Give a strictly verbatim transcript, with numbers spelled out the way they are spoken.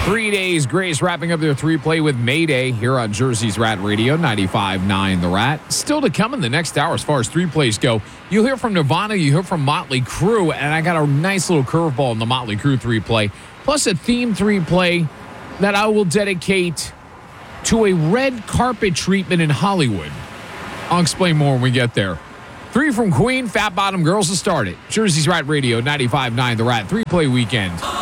Three days Grace wrapping up their three-play with Mayday here on Jersey's Rat Radio, ninety-five point nine The Rat. Still to come in the next hour as far as three-plays go. You'll hear from Nirvana, you hear from Motley Crue, and I got a nice little curveball in the Motley Crue three-play, plus a theme three-play that I will dedicate to a red carpet treatment in Hollywood. I'll explain more when we get there. Three from Queen, Fat Bottom Girls to start it. Jersey's Rat Radio, ninety-five point nine The Rat, three-play weekend.